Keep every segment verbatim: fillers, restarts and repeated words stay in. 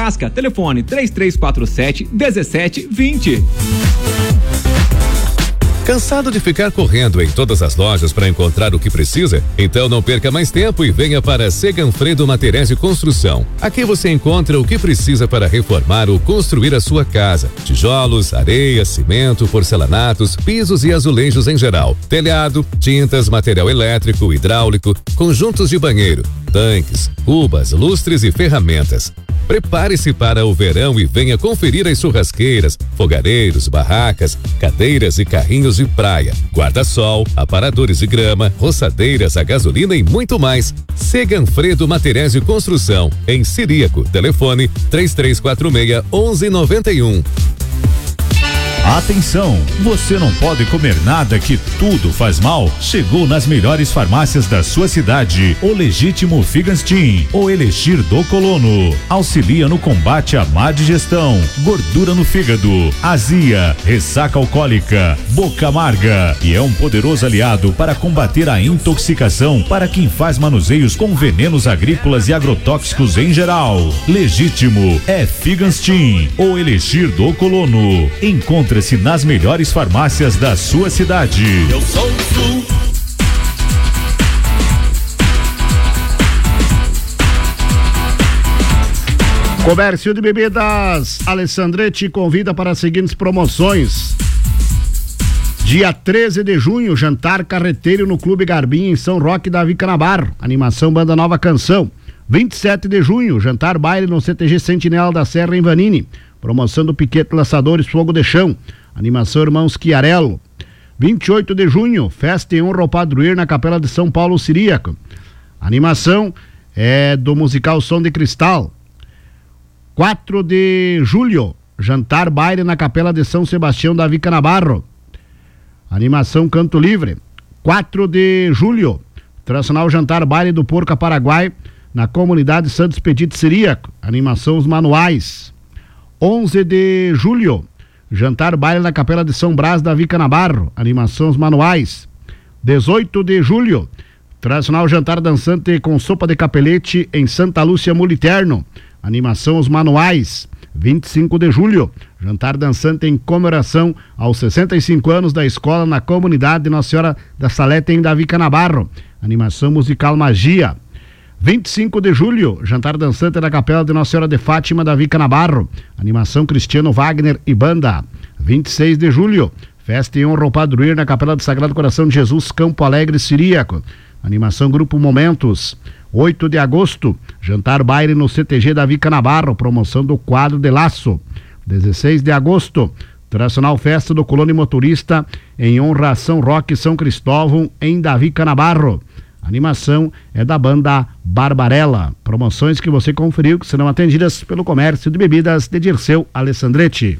Casca. Telefone três três quatro sete, um sete dois zero. Cansado de ficar correndo em todas as lojas para encontrar o que precisa? Então não perca mais tempo e venha para Seganfredo Materiais de Construção. Aqui você encontra o que precisa para reformar ou construir a sua casa: tijolos, areia, cimento, porcelanatos, pisos e azulejos em geral, telhado, tintas, material elétrico, hidráulico, conjuntos de banheiro, tanques, cubas, lustres e ferramentas. Prepare-se para o verão e venha conferir as churrasqueiras, fogareiros, barracas, cadeiras e carrinhos de praia, guarda-sol, aparadores de grama, roçadeiras a gasolina e muito mais. Seganfredo Materiais de Construção, em Ciríaco. Telefone três três quatro seis, um um nove um. Atenção, você não pode comer nada que tudo faz mal. Chegou nas melhores farmácias da sua cidade o Legítimo Figanstin, o Elixir do Colono. Auxilia no combate à má digestão, gordura no fígado, azia, ressaca alcoólica, boca amarga, e é um poderoso aliado para combater a intoxicação para quem faz manuseios com venenos agrícolas e agrotóxicos em geral. Legítimo é Figanstin, o Elixir do Colono. Encontre Encontra-se nas melhores farmácias da sua cidade. Eu sou o Sul. Comércio de Bebidas Alessandretti convida para as seguintes promoções. Dia treze de junho, jantar carreteiro no Clube Garbim em São Roque da Vicanabar. Animação Banda Nova Canção. vinte e sete de junho, jantar baile no C T G Sentinela da Serra em Vanini. Promoção do Piquete Laçadores Fogo de Chão. Animação Irmãos Chiarello. vinte e oito de junho, festa em honra ao padroeiro na Capela de São Paulo Ciríaco. Animação é do musical Som de Cristal. quatro de julho, jantar baile na Capela de São Sebastião da Vica Navarro. Animação Canto Livre. quatro de julho, tradicional jantar baile do Porca Paraguai na comunidade Santos Petit Ciríaco. Animação Os Manuais. onze de julho, jantar baile na Capela de São Brás da Vica Navarro. Animação Os Manuais. dezoito de julho, tradicional jantar dançante com sopa de capelete em Santa Lúcia Muliterno. Animação Os Manuais. vinte e cinco de julho, jantar dançante em comemoração aos sessenta e cinco anos da escola na comunidade Nossa Senhora da Salete em Davi Canabarro. Animação musical Magia. vinte e cinco de julho, jantar dançante da Capela de Nossa Senhora de Fátima da Vica Nabarro. Animação Cristiano Wagner e Banda. vinte e seis de julho, festa em honra ao padroeiro na Capela do Sagrado Coração de Jesus, Campo Alegre, Ciríaco. Animação Grupo Momentos. oito de agosto, jantar baile no C T G da Vica Nabarro, promoção do quadro de laço. dezesseis de agosto, tradicional festa do Colônia Motorista em honra a São Roque e São Cristóvão em Davi Canabarro. Animação é da banda Barbarella. Promoções que você conferiu que serão atendidas pelo Comércio de Bebidas de Dirceu Alessandretti.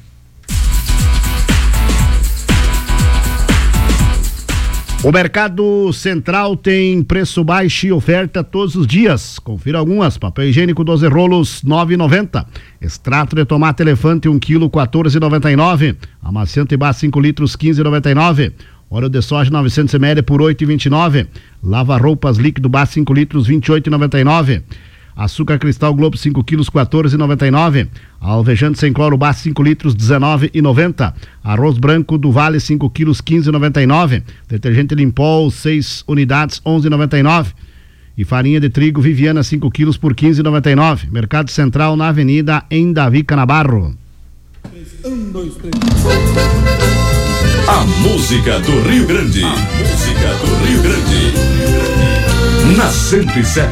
O Mercado Central tem preço baixo e oferta todos os dias. Confira algumas. Papel higiênico doze rolos, nove e noventa. Extrato de tomate elefante um quilo, quatorze e noventa e nove. Amaciante Bar cinco litros, quinze e noventa e nove. Óleo de soja novecentos mililitros por oito e vinte e nove. Lava roupas líquido Bar cinco litros, vinte e oito e noventa e nove. Açúcar cristal Globo cinco quilos, quatorze e noventa e nove. Alvejante sem cloro Bar cinco litros, dezenove e noventa. Arroz branco do Vale cinco quilos, quinze e noventa e nove. Detergente Limpol seis unidades, onze e noventa e nove. E farinha de trigo Viviana cinco quilos por quinze e noventa e nove. Mercado Central na Avenida em Davi Canabarro. um, dois, três. A música do Rio Grande. A música do Rio Grande. Na cento e sete